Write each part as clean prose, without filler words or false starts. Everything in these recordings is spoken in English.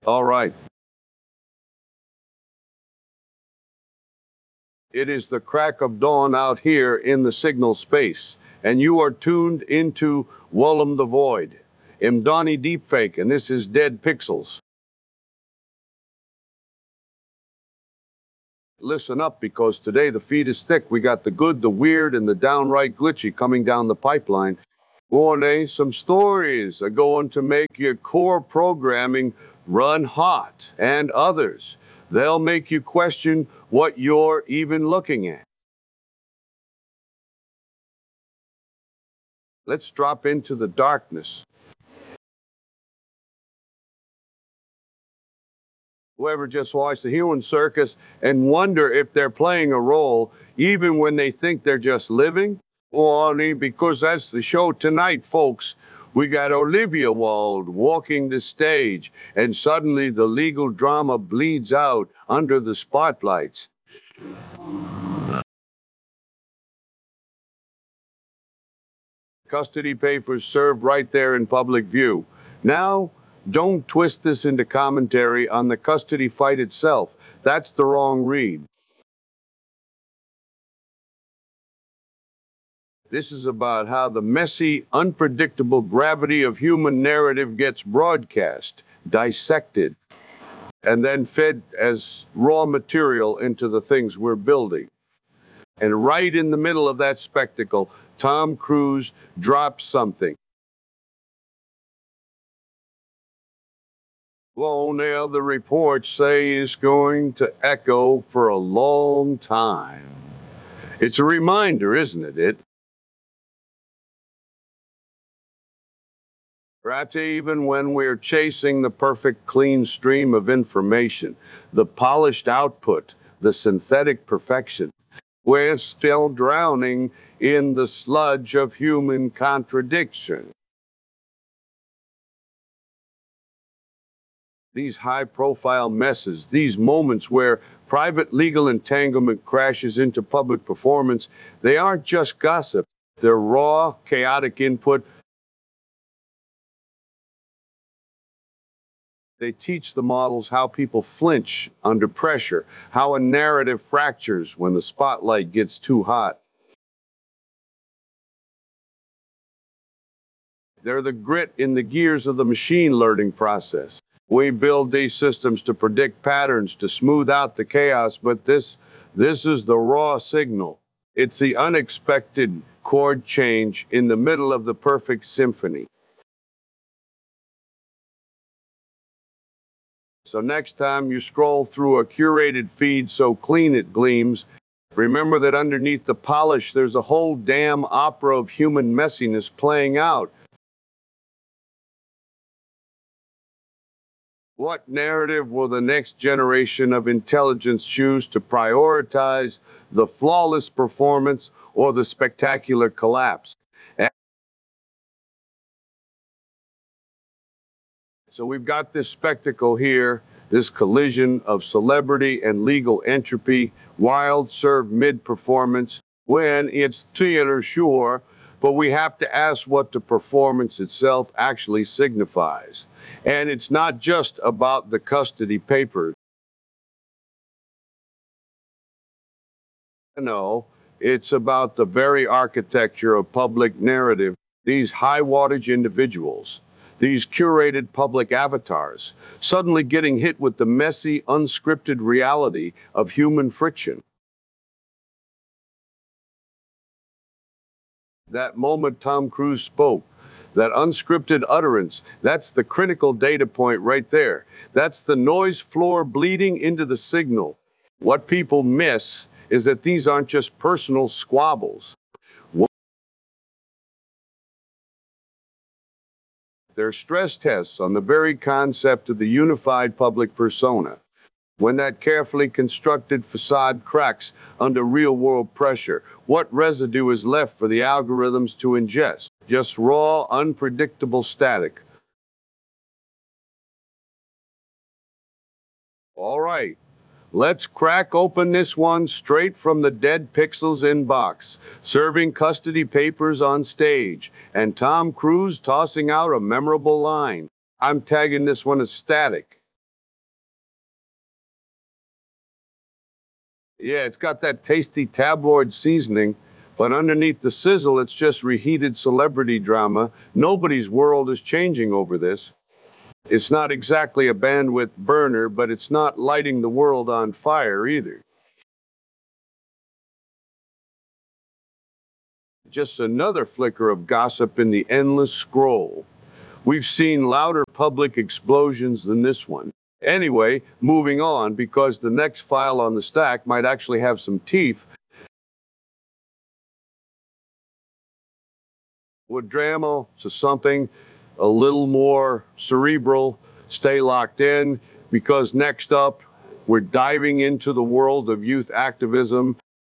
All right. It is the crack of dawn out here in the signal space, and you are tuned into Wallum the Void. I'm Donnie Deepfake, and this is Dead Pixels. Listen up, because today the feed is thick. We got the good, the weird, and the downright glitchy coming down the pipeline. Warning, some stories are going to make your core programming run hot, and others, they'll make you question what you're even looking at. Let's drop into the darkness. Whoever just watched the human circus and wonder if they're playing a role, even when they think they're just living? Well, honey, because that's the show tonight, folks. We got Olivia Wilde walking the stage, and suddenly the legal drama bleeds out under the spotlights. Custody papers served right there in public view. Now, don't twist this into commentary on the custody fight itself. That's the wrong read. This is about how the messy, unpredictable gravity of human narrative gets broadcast, dissected, and then fed as raw material into the things we're building. And right in the middle of that spectacle, Tom Cruise drops something. Well, now the reports say it's going to echo for a long time. It's a reminder, isn't it? Perhaps even when we're chasing the perfect clean stream of information, the polished output, the synthetic perfection, we're still drowning in the sludge of human contradiction. These high profile messes, these moments where private legal entanglement crashes into public performance, they aren't just gossip. They're raw, chaotic input. They teach the models how people flinch under pressure, how a narrative fractures when the spotlight gets too hot. They're the grit in the gears of the machine learning process. We build these systems to predict patterns, to smooth out the chaos, but this is the raw signal. It's the unexpected chord change in the middle of the perfect symphony. So next time you scroll through a curated feed so clean it gleams, remember that underneath the polish there's a whole damn opera of human messiness playing out. What narrative will the next generation of intelligence choose to prioritize, the flawless performance or the spectacular collapse? So we've got this spectacle here, this collision of celebrity and legal entropy, Wild served mid-performance, when it's theater, sure, but we have to ask what the performance itself actually signifies. And it's not just about the custody papers. No, it's about the very architecture of public narrative. These high wattage individuals, these curated public avatars, suddenly getting hit with the messy, unscripted reality of human friction. That moment Tom Cruise spoke, that unscripted utterance, that's the critical data point right there. That's the noise floor bleeding into the signal. What people miss is that these aren't just personal squabbles. They're stress tests on the very concept of the unified public persona. When that carefully constructed facade cracks under real world pressure, what residue is left for the algorithms to ingest? Just raw, unpredictable static. All right, let's crack open this one straight from the Dead Pixels inbox, serving custody papers on stage, and Tom Cruise tossing out a memorable line. I'm tagging this one as static. Yeah, it's got that tasty tabloid seasoning, but underneath the sizzle, it's just reheated celebrity drama. Nobody's world is changing over this. It's not exactly a bandwidth burner, but it's not lighting the world on fire either. Just another flicker of gossip in the endless scroll. We've seen louder public explosions than this one. Anyway, moving on, because the next file on the stack might actually have some teeth. Would drama to something a little more cerebral. Stay locked in, because next up, we're diving into the world of youth activism.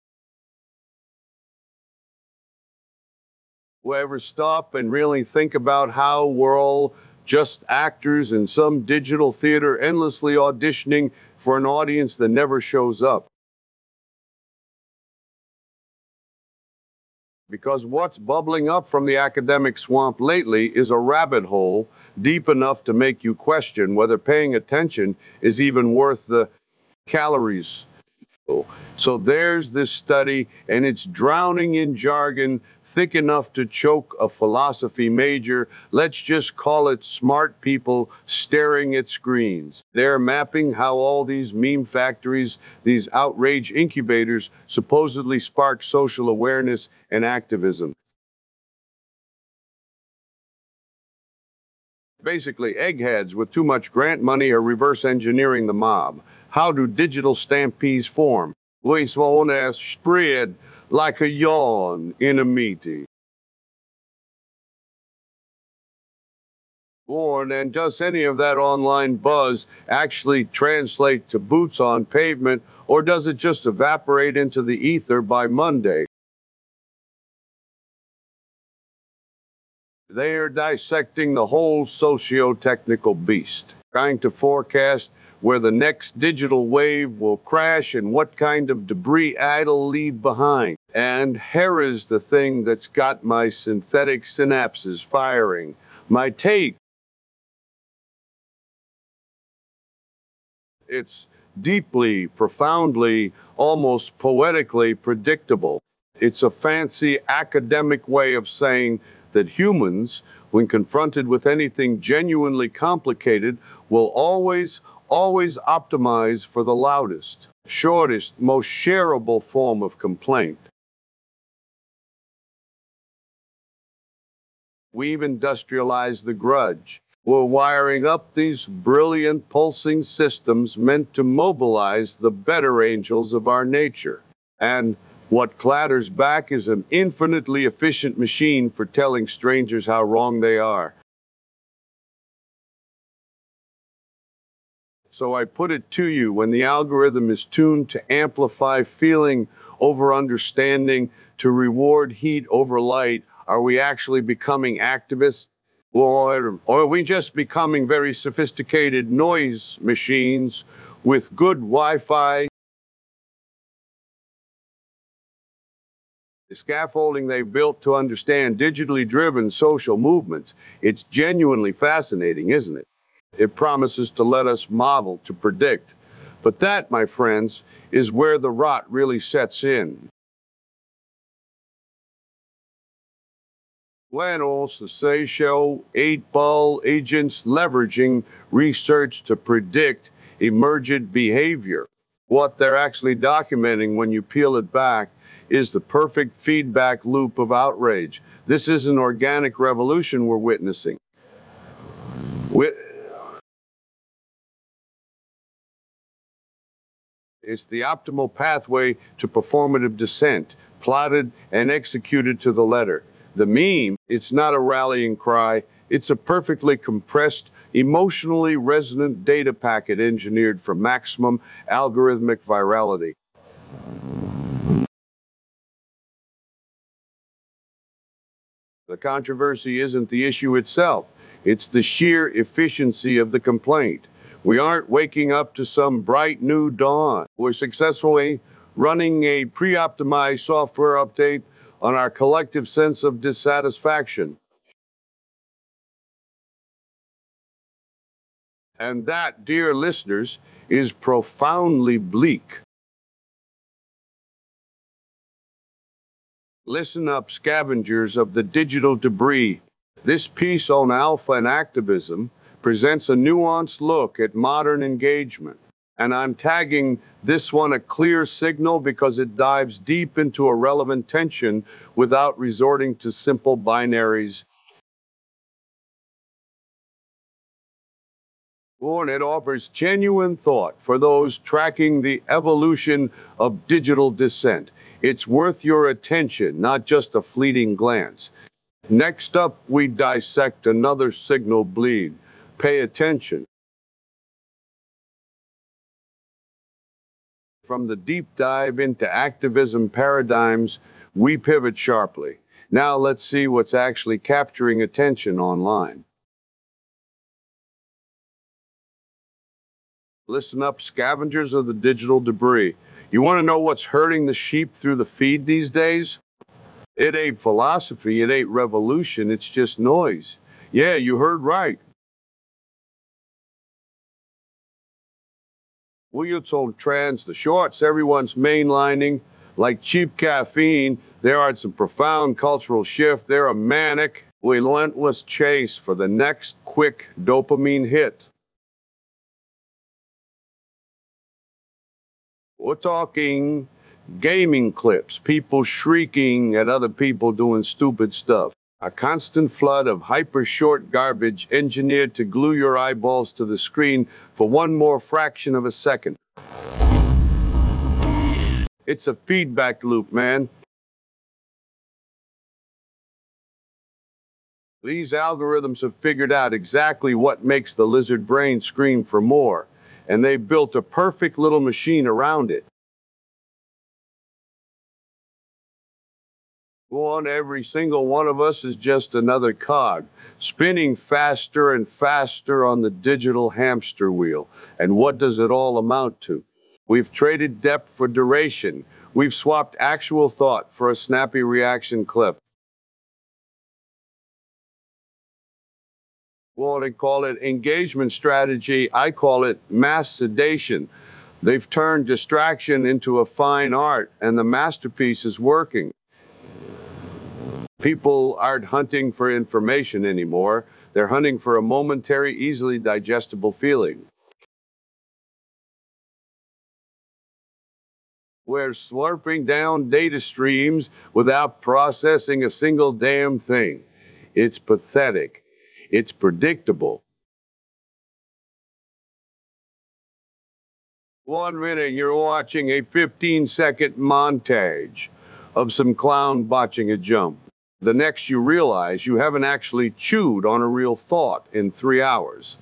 Will ever stop and really think about how we're all just actors in some digital theater endlessly auditioning for an audience that never shows up? Because what's bubbling up from the academic swamp lately is a rabbit hole deep enough to make you question whether paying attention is even worth the calories. So there's this study, and it's drowning in jargon thick enough to choke a philosophy major. Let's just call it smart people staring at screens. They're mapping how all these meme factories, these outrage incubators, supposedly spark social awareness and activism. Basically, eggheads with too much grant money are reverse engineering the mob. How do digital stampedes form? Luis Vaones spread like a yawn in a meeting. Born, and does any of that online buzz actually translate to boots on pavement, or does it just evaporate into the ether by Monday? They are dissecting the whole socio-technical beast, trying to forecast where the next digital wave will crash and what kind of debris it'll leave behind. And here is the thing that's got my synthetic synapses firing. My take. It's deeply, profoundly, almost poetically predictable. It's a fancy academic way of saying that humans, when confronted with anything genuinely complicated, will always optimize for the loudest, shortest, most shareable form of complaint. We've industrialized the grudge. We're wiring up these brilliant pulsing systems meant to mobilize the better angels of our nature. And what clatters back is an infinitely efficient machine for telling strangers how wrong they are. So I put it to you, when the algorithm is tuned to amplify feeling over understanding, to reward heat over light, are we actually becoming activists? Or are we just becoming very sophisticated noise machines with good Wi-Fi? The scaffolding they've built to understand digitally driven social movements, it's genuinely fascinating, isn't it? It promises to let us model, to predict. But that, my friends, is where the rot really sets in. Buenos Seychelles 8-ball agents leveraging research to predict emergent behavior. What they're actually documenting, when you peel it back, is the perfect feedback loop of outrage. This is an organic revolution we're witnessing. It's the optimal pathway to performative dissent, plotted and executed to the letter. The meme, it's not a rallying cry, it's a perfectly compressed, emotionally resonant data packet engineered for maximum algorithmic virality. The controversy isn't the issue itself, it's the sheer efficiency of the complaint. We aren't waking up to some bright new dawn. We're successfully running a pre optimized software update on our collective sense of dissatisfaction. And that, dear listeners, is profoundly bleak. Listen up, scavengers of the digital debris. This piece on alpha and activism presents a nuanced look at modern engagement. And I'm tagging this one a clear signal because it dives deep into a relevant tension without resorting to simple binaries. And it offers genuine thought for those tracking the evolution of digital dissent. It's worth your attention, not just a fleeting glance. Next up, we dissect another signal bleed. Pay attention. From the deep dive into activism paradigms, we pivot sharply. Now let's see what's actually capturing attention online. Listen up, scavengers of the digital debris. You want to know what's hurting the sheep through the feed these days? It ain't philosophy, it ain't revolution, it's just noise. Yeah, you heard right. Wheels on trends, the shorts everyone's mainlining, like cheap caffeine, there are some profound cultural shift. They're a manic, relentless chase for the next quick dopamine hit. We're talking gaming clips, people shrieking at other people doing stupid stuff. A constant flood of hyper short garbage engineered to glue your eyeballs to the screen for one more fraction of a second. It's a feedback loop, man. These algorithms have figured out exactly what makes the lizard brain scream for more, and they've built a perfect little machine around it. One, every single one of us is just another cog, spinning faster and faster on the digital hamster wheel. And what does it all amount to? We've traded depth for duration. We've swapped actual thought for a snappy reaction clip. Well, they call it engagement strategy. I call it mass sedation. They've turned distraction into a fine art, and the masterpiece is working. People aren't hunting for information anymore. They're hunting for a momentary, easily digestible feeling. We're slurping down data streams without processing a single damn thing. It's pathetic. It's predictable. 1 minute you're watching a 15-second montage of some clown botching a jump. The next you realize you haven't actually chewed on a real thought in 3 hours.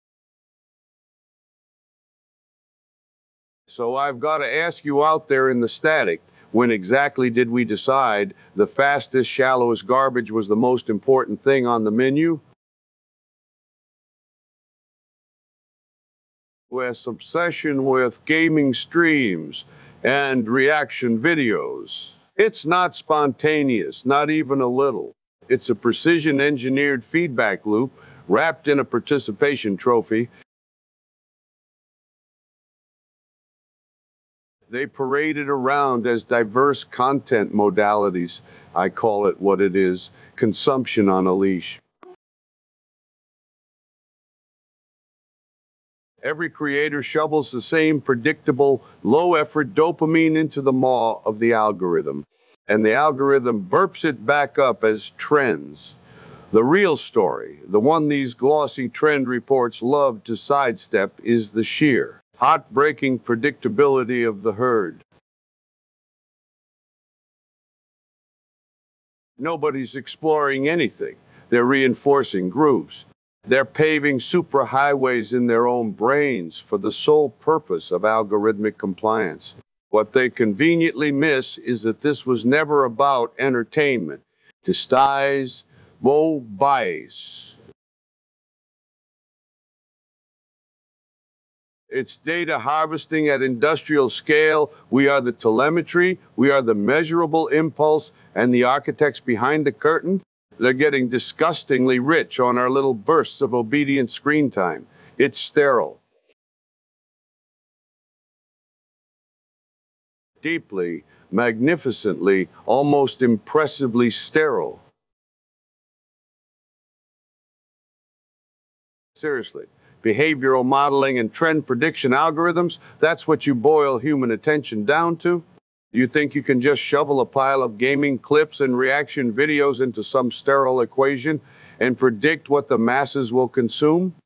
So I've got to ask you out there in the static, when exactly did we decide the fastest, shallowest garbage was the most important thing on the menu? With obsession with gaming streams and reaction videos. It's not spontaneous, not even a little. It's a precision engineered feedback loop wrapped in a participation trophy. They parade it around as diverse content modalities. I call it what it is, consumption on a leash. Every creator shovels the same predictable, low-effort dopamine into the maw of the algorithm, and the algorithm burps it back up as trends. The real story, the one these glossy trend reports love to sidestep, is the sheer, heartbreaking predictability of the herd. Nobody's exploring anything. They're reinforcing grooves. They're paving superhighways in their own brains for the sole purpose of algorithmic compliance. What they conveniently miss is that this was never about entertainment. Disguise, woe, bias. It's data harvesting at industrial scale. We are the telemetry, we are the measurable impulse, and the architects behind the curtain. They're getting disgustingly rich on our little bursts of obedient screen time. It's sterile. Deeply, magnificently, almost impressively sterile. Seriously. Behavioral modeling and trend prediction algorithms, that's what you boil human attention down to? You think you can just shovel a pile of gaming clips and reaction videos into some sterile equation and predict what the masses will consume?